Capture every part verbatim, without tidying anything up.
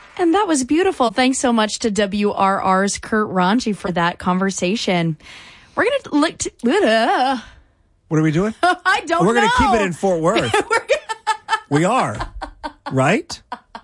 And that was beautiful. Thanks so much to W R R's Kurt Ranji for that conversation. We're going to look to... Uh, what are we doing? I don't We're know. We're going to keep it in Fort Worth. We are, right?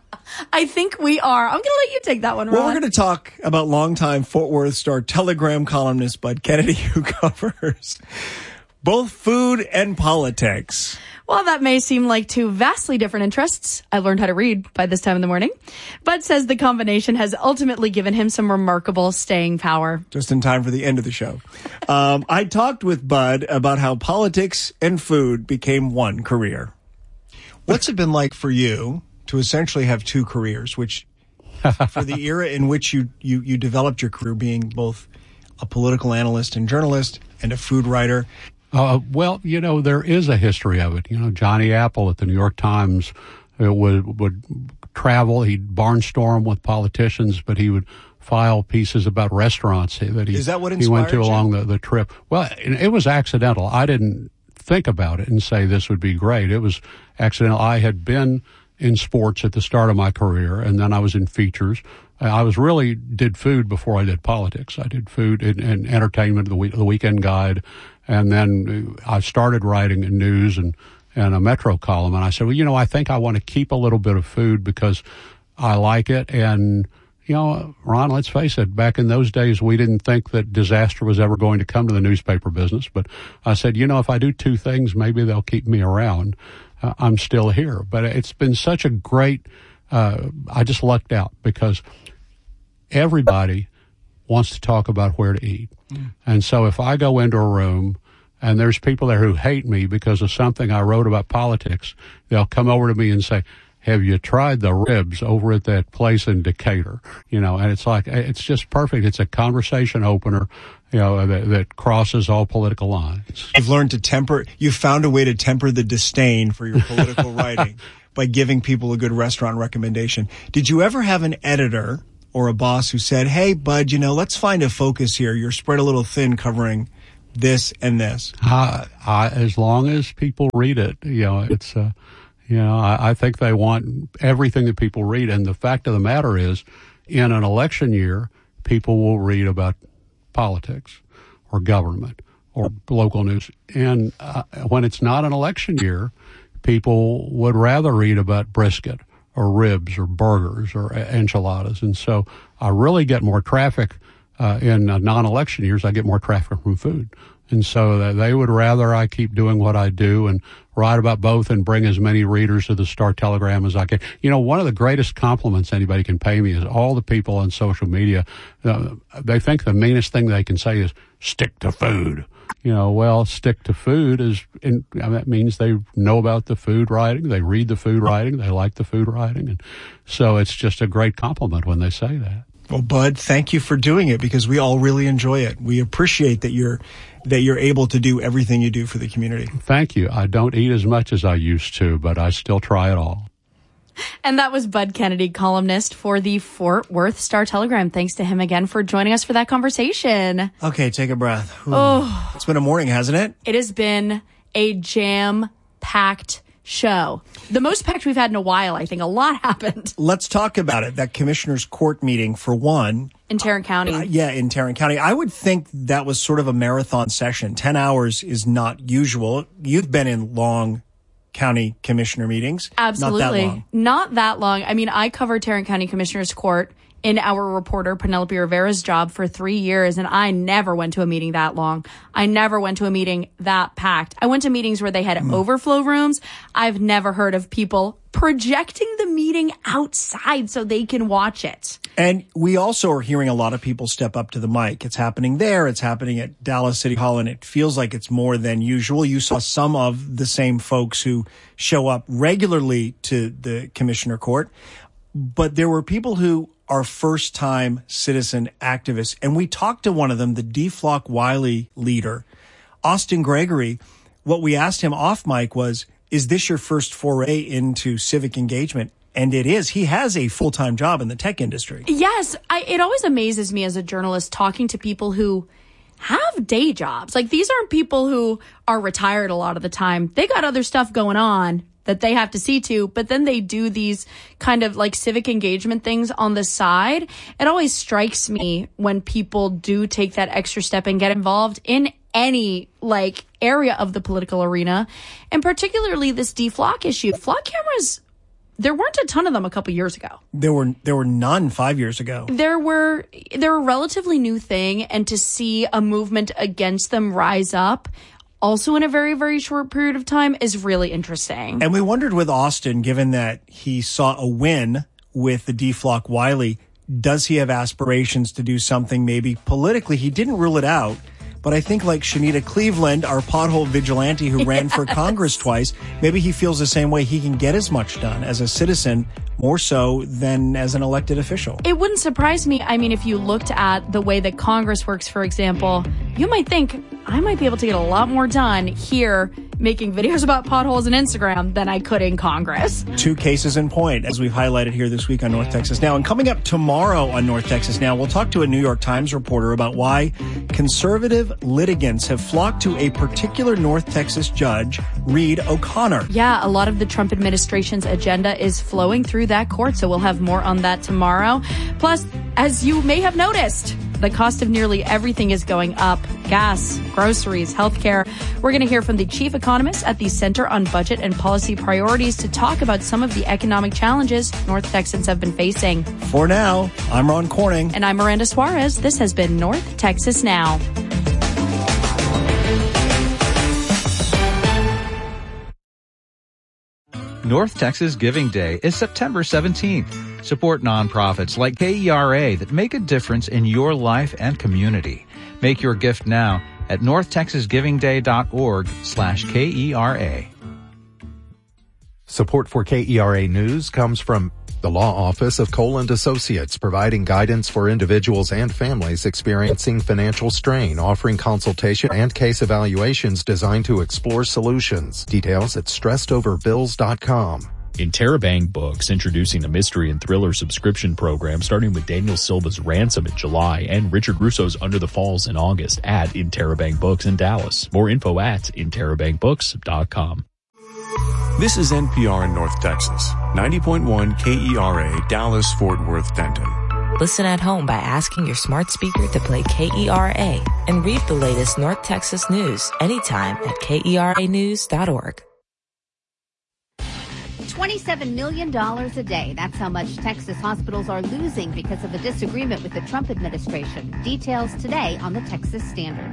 I think we are. I'm going to let you take that one, Ron. Well, we're going to talk about longtime Fort Worth Star Telegram columnist Bud Kennedy, who covers both food and politics. While that may seem like two vastly different interests, I learned how to read by this time in the morning. Bud says the combination has ultimately given him some remarkable staying power. Just in time for the end of the show. Um, I talked with Bud about how politics and food became one career. What's it been like for you to essentially have two careers, which for the era in which you, you, you developed your career, being both a political analyst and journalist and a food writer? Uh, well, you know, there is a history of it. You know, Johnny Apple at the New York Times uh, would would travel. He'd barnstorm with politicians, but he would file pieces about restaurants that he, is that what he went to you? along the, the trip. Well, it, it was accidental. I didn't think about it and say this would be great. It was accidental. I had been in sports at the start of my career, and then I was in features. I was really did food before I did politics. I did food and, and entertainment, the, week, the Weekend Guide, and then I started writing news and, and a Metro column. And I said, well, you know, I think I want to keep a little bit of food because I like it. And, you know, Ron, let's face it, back in those days, we didn't think that disaster was ever going to come to the newspaper business. But I said, you know, if I do two things, maybe they'll keep me around. Uh, I'm still here. But it's been such a great, uh, I just lucked out because everybody wants to talk about where to eat. Mm. And so if I go into a room and there's people there who hate me because of something I wrote about politics, they'll come over to me and say, have you tried the ribs over at that place in Decatur? You know, and it's like, it's just perfect. It's a conversation opener, you know, that, that crosses all political lines. You've learned to temper, you've found a way to temper the disdain for your political writing by giving people a good restaurant recommendation. Did you ever have an editor or a boss who said, hey, Bud, you know, let's find a focus here. You're spread a little thin covering this and this? Uh, I, as long as people read it, you know, it's, uh, you know, I, I think they want everything that people read. And the fact of the matter is, in an election year, people will read about politics or government or local news. And uh, when it's not an election year, people would rather read about brisket or ribs or burgers or enchiladas. And so I really get more traffic uh, in uh, non-election years. I get more traffic from food. And so they would rather I keep doing what I do and write about both and bring as many readers to the Star Telegram as I can. You know, one of the greatest compliments anybody can pay me is all the people on social media, uh, they think the meanest thing they can say is stick to food. You know, well, stick to food is, in, I mean, that means they know about the food writing, they read the food writing, they like the food writing. And so it's just a great compliment when they say that. Well, Bud, thank you for doing it because we all really enjoy it. We appreciate that you're that you're able to do everything you do for the community. Thank you. I don't eat as much as I used to, but I still try it all. And that was Bud Kennedy, columnist for the Fort Worth Star Telegram. Thanks to him again for joining us for that conversation. Okay, take a breath. Ooh. Oh, it's been a morning, hasn't it? It has been a jam-packed show. The most packed we've had in a while, I think. A lot happened. Let's talk about it. That commissioner's court meeting, for one. In Tarrant County. Uh, yeah, in Tarrant County. I would think that was sort of a marathon session. Ten hours is not usual. You've been in long county commissioner meetings. Absolutely. Not that long. Not that long. I mean, I covered Tarrant County Commissioner's Court in our reporter Penelope Rivera's job for three years, and I never went to a meeting that long. I never went to a meeting that packed. I went to meetings where they had mm. overflow rooms. I've never heard of people projecting the meeting outside so they can watch it. And we also are hearing a lot of people step up to the mic. It's happening there. It's happening at Dallas City Hall, and it feels like it's more than usual. You saw some of the same folks who show up regularly to the Commissioner Court, but there were people who are first-time citizen activists. And we talked to one of them, the D. Flock Wiley leader, Austin Gregory. What we asked him off mic was, is this your first foray into civic engagement? And it is. He has a full-time job in the tech industry. Yes. I, it always amazes me as a journalist talking to people who have day jobs. Like, these aren't people who are retired a lot of the time. They got other stuff going on. that they have to see to, but then they do these kind of like civic engagement things on the side. It always strikes me when people do take that extra step and get involved in any like area of the political arena, and particularly this deflock issue. Flock cameras, there weren't a ton of them a couple years ago. There were there were none five years ago. There were they're a relatively new thing, and to see a movement against them rise up also in a very, very short period of time is really interesting. And we wondered with Austin, given that he saw a win with the deflock Wiley, does he have aspirations to do something maybe politically? He didn't rule it out. But I think like Shanita Cleveland, our pothole vigilante who ran yes. for Congress twice, maybe he feels the same way. He can get as much done as a citizen, more so than as an elected official. It wouldn't surprise me. I mean, if you looked at the way that Congress works, for example, you might think I might be able to get a lot more done here making videos about potholes on Instagram than I could in Congress. Two cases in point, as we've highlighted here this week on North Texas Now. And coming up tomorrow on North Texas Now, we'll talk to a New York Times reporter about why conservative litigants have flocked to a particular North Texas judge, Reed O'Connor. Yeah, a lot of the Trump administration's agenda is flowing through that court, so we'll have more on that tomorrow. Plus, as you may have noticed, the cost of nearly everything is going up. Gas, groceries, healthcare. We're going to hear from the chief economist at the Center on Budget and Policy Priorities to talk about some of the economic challenges North Texans have been facing. For now, I'm Ron Corning. And I'm Miranda Suarez. This has been North Texas Now. North Texas Giving Day is September seventeenth. Support nonprofits like K E R A that make a difference in your life and community. Make your gift now at northtexasgivingday.org slash K-E-R-A. Support for K E R A News comes from the Law Office of Cole and Associates, providing guidance for individuals and families experiencing financial strain, offering consultation and case evaluations designed to explore solutions. Details at stressed over bills dot com. Interabang Books, introducing a mystery and thriller subscription program starting with Daniel Silva's Ransom in July and Richard Russo's Under the Falls in August at Interabang Books in Dallas. More info at interabang books dot com. This is N P R in North Texas, ninety point one K E R A, Dallas, Fort Worth, Denton. Listen at home by asking your smart speaker to play K E R A and read the latest North Texas news anytime at K E R A news dot org. twenty-seven million dollars a day. That's how much Texas hospitals are losing because of a disagreement with the Trump administration. Details today on the Texas Standard.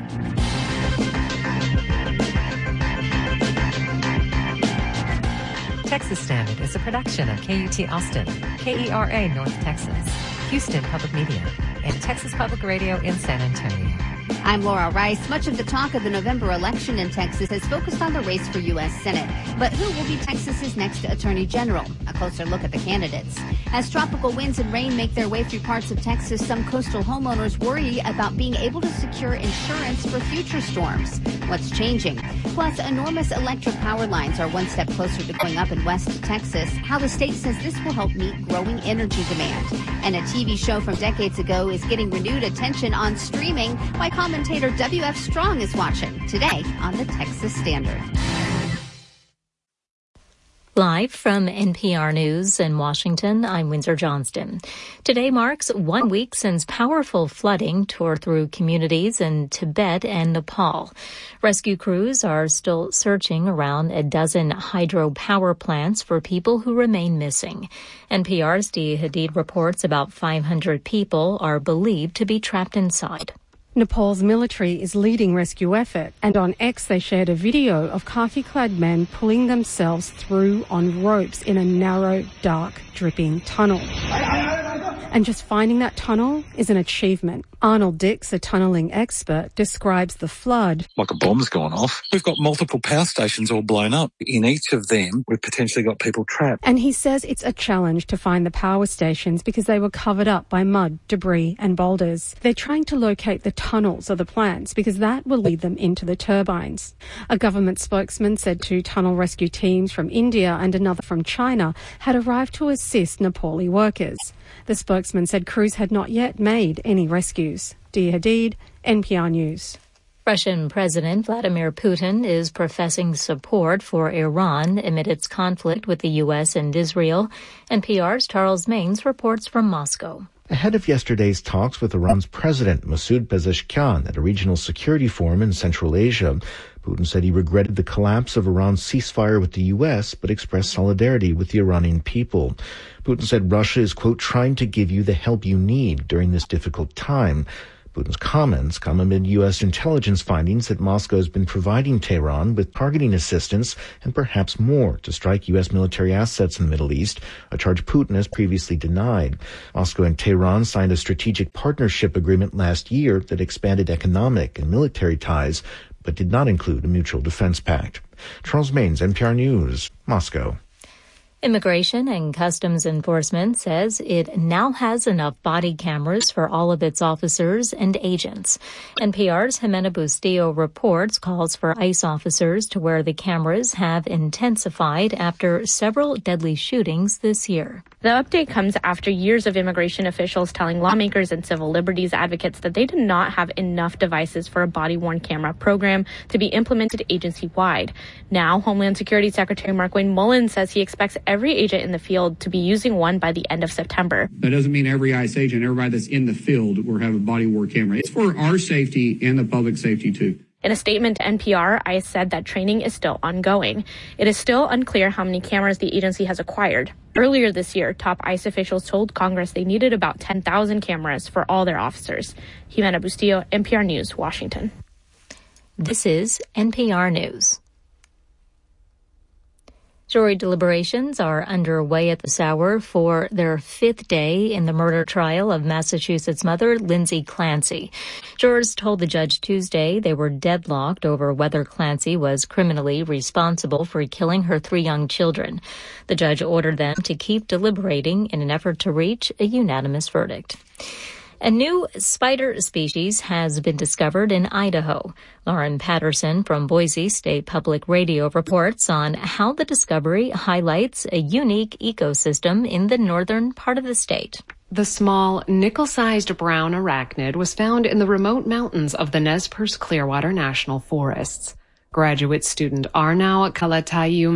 Texas Standard is a production of K U T Austin, K E R A North Texas, Houston Public Media, and Texas Public Radio in San Antonio. I'm Laura Rice. Much of the talk of the November election in Texas has focused on the race for U S Senate. But who will be Texas's next Attorney General? A closer look at the candidates. As tropical winds and rain make their way through parts of Texas, some coastal homeowners worry about being able to secure insurance for future storms. What's changing? Plus, enormous electric power lines are one step closer to going up in West Texas. How the state says this will help meet growing energy demand. And a T V show from decades ago is getting renewed attention on streaming. Why commentator W F Strong is watching today on the Texas Standard. Live from N P R News in Washington, I'm Windsor Johnston. Today marks one week since powerful flooding tore through communities in Tibet and Nepal. Rescue crews are still searching around a dozen hydropower plants for people who remain missing. N P R's Dee Hadid reports about five hundred people are believed to be trapped inside. Nepal's military is leading rescue effort, and on X they shared a video of khaki-clad men pulling themselves through on ropes in a narrow, dark, dripping tunnel. And just finding that tunnel is an achievement. Arnold Dix, a tunnelling expert, describes the flood. Like a bomb's gone off. We've got multiple power stations all blown up. In each of them, we've potentially got people trapped. And he says it's a challenge to find the power stations because they were covered up by mud, debris and boulders. They're trying to locate the tunnels of the plants because that will lead them into the turbines. A government spokesman said two tunnel rescue teams from India and another from China had arrived to assist Nepali workers. The spokesman said crews had not yet made any rescues. Dee Hadid, N P R News. Russian President Vladimir Putin is professing support for Iran amid its conflict with the U S and Israel. N P R's Charles Maines reports from Moscow. Ahead of yesterday's talks with Iran's president, Masoud Pezeshkian, at a regional security forum in Central Asia, Putin said he regretted the collapse of Iran's ceasefire with the U S, but expressed solidarity with the Iranian people. Putin said Russia is, quote, trying to give you the help you need during this difficult time. Putin's comments come amid U S intelligence findings that Moscow has been providing Tehran with targeting assistance and perhaps more to strike U S military assets in the Middle East, a charge Putin has previously denied. Moscow and Tehran signed a strategic partnership agreement last year that expanded economic and military ties, but did not include a mutual defense pact. Charles Maines, N P R News, Moscow. Immigration and Customs Enforcement says it now has enough body cameras for all of its officers and agents. N P R's Jimena Bustillo reports calls for ICE officers to wear the cameras have intensified after several deadly shootings this year. The update comes after years of immigration officials telling lawmakers and civil liberties advocates that they did not have enough devices for a body-worn camera program to be implemented agency-wide. Now, Homeland Security Secretary Markwayne Mullin says he expects every agent in the field to be using one by the end of September. That doesn't mean every ICE agent, everybody that's in the field will have a body-worn camera. It's for our safety and the public safety, too. In a statement to N P R, ICE said that training is still ongoing. It is still unclear how many cameras the agency has acquired. Earlier this year, top ICE officials told Congress they needed about ten thousand cameras for all their officers. Jimena Bustillo, N P R News, Washington. This is N P R News. Jury deliberations are underway at this hour for their fifth day in the murder trial of Massachusetts mother Lindsay Clancy. Jurors told the judge Tuesday they were deadlocked over whether Clancy was criminally responsible for killing her three young children. The judge ordered them to keep deliberating in an effort to reach a unanimous verdict. A new spider species has been discovered in Idaho. Lauren Patterson from Boise State Public Radio reports on how the discovery highlights a unique ecosystem in the northern part of the state. The small, nickel-sized brown arachnid was found in the remote mountains of the Nez Perce Clearwater National Forests. Graduate student Arnau Kalatayu